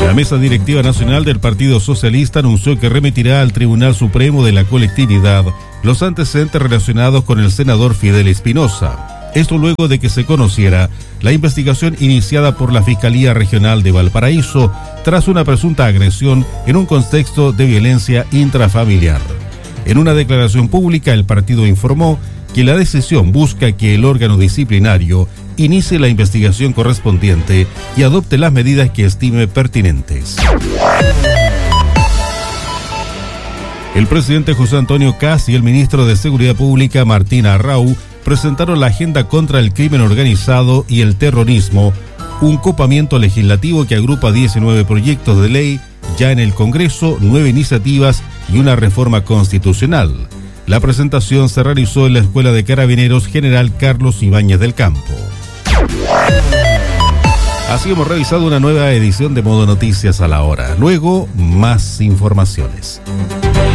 La Mesa Directiva Nacional del Partido Socialista anunció que remitirá al Tribunal Supremo de la Colectividad los antecedentes relacionados con el senador Fidel Espinosa. Esto luego de que se conociera la investigación iniciada por la Fiscalía Regional de Valparaíso tras una presunta agresión en un contexto de violencia intrafamiliar. En una declaración pública, el partido informó que la decisión busca que el órgano disciplinario inicie la investigación correspondiente y adopte las medidas que estime pertinentes. El presidente José Antonio Kast y el ministro de Seguridad Pública Martín Arrau presentaron la Agenda contra el Crimen Organizado y el Terrorismo, un copamiento legislativo que agrupa 19 proyectos de ley ya en el Congreso, 9 iniciativas y una reforma constitucional. La presentación se realizó en la Escuela de Carabineros General Carlos Ibáñez del Campo. Así hemos revisado una nueva edición de Modo Noticias a la hora. Luego, más informaciones.